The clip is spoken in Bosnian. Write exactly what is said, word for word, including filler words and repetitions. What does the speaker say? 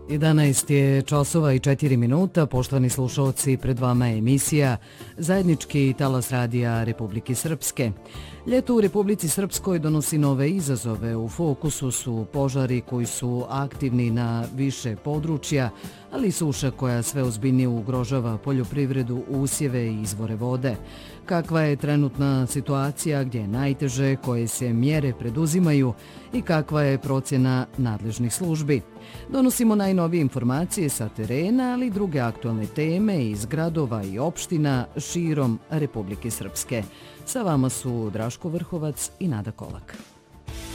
jedanaest je časova i četiri minuta, poštovani slušalci, pred vama je emisija Zajednički talas radija Republike Srpske. Ljeto u Republici Srpskoj donosi nove izazove. U fokusu su požari koji su aktivni na više područja, ali i suša koja sve ozbiljnije ugrožava poljoprivredu, usjeve i izvore vode. Kakva je trenutna situacija, gdje je najteže, koje se mjere preduzimaju i kakva je procjena nadležnih službi. Donosimo najnovije informacije sa terena, ali i druge aktualne teme iz gradova i opština širom Republike Srpske. Sa vama su Draško Vrhovac i Nada Kolak.